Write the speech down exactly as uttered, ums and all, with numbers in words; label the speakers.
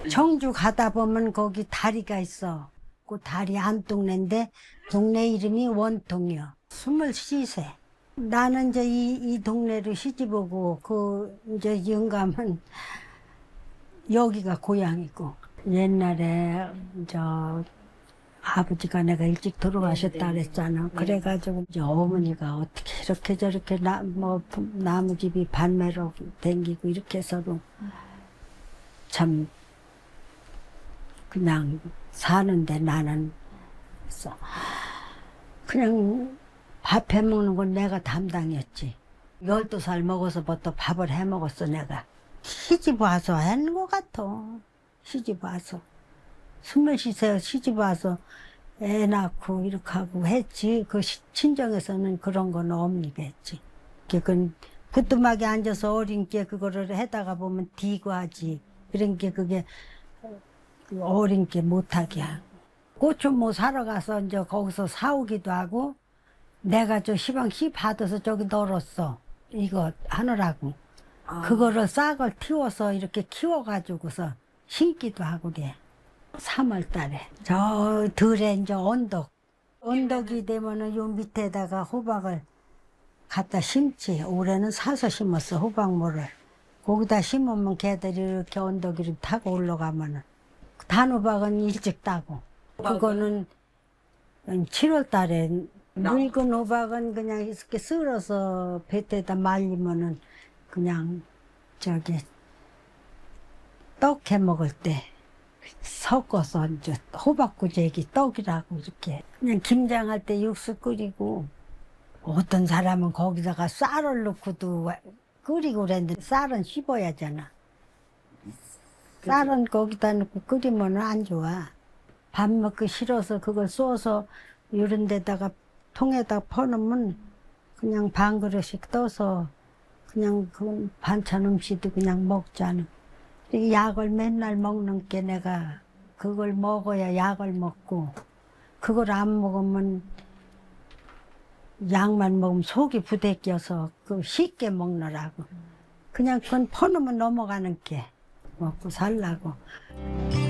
Speaker 1: 청주 가다 보면 거기 다리가 있어. 그 다리 안 동네인데 동네 이름이 원통이요. 스물세 세. 나는 이제 이, 이 동네로 시집 오고 그 이제 영감은 여기가 고향이고 옛날에 저 아버지가 내가 일찍 돌아가셨다 그랬잖아. 그래가지고 이제 어머니가 어떻게 이렇게 저렇게 나, 뭐 나무집이 반매로 댕기고 이렇게 해서도 참 그냥 사는데 나는 그래서 그냥 밥 해먹는 건 내가 담당이었지. 열두 살 먹어서부터 밥을 해먹었어 내가. 시집 와서 하는 것 같아. 시집 와서. 스물세 세 시집 와서 애 낳고 이렇게 하고 했지. 그 시, 친정에서는 그런 건 없니겠지. 그건 부뚜막에 앉아서 어린 게 그거를 해다가 보면 디고 하지. 그런 게 그게 어린 게 못하게 하고. 고추 뭐 사러 가서 이제 거기서 사오기도 하고 내가 저 시방 씨 받아서 저기 널었어. 이거 하느라고. 아. 그거를 싹을 틔워서 이렇게 키워가지고서 심기도 하고 그래. 삼월 달에. 저 들에 이제 언덕. 언덕이 되면은 요 밑에다가 호박을 갖다 심지. 올해는 사서 심었어, 호박모를. 거기다 심으면 걔들이 이렇게 언덕 위로 타고 올라가면은. 단호박은 일찍 따고. 그거는 칠월 달에. 늙은 호박은 그냥 이렇게 썰어서 뱃에다 말리면은 그냥 저기 떡 해 먹을 때 섞어서 이제 호박구제기 떡이라고 이렇게 그냥 김장할 때 육수 끓이고 어떤 사람은 거기다가 쌀을 넣고도 끓이고 그랬는데 쌀은 씹어야 하잖아. 쌀은 거기다 넣고 끓이면 안 좋아. 밥 먹기 싫어서 그걸 쏘서 이런 데다가 통에다 퍼놓으면 그냥 반 그릇씩 떠서 그냥 그 반찬 음식도 그냥 먹잖아. 약을 맨날 먹는 게 내가 그걸 먹어야 약을 먹고 그걸 안 먹으면 약만 먹으면 속이 부대껴서 그 쉽게 먹느라고 그냥 그건 퍼놓으면 넘어가는 게 먹고 살라고.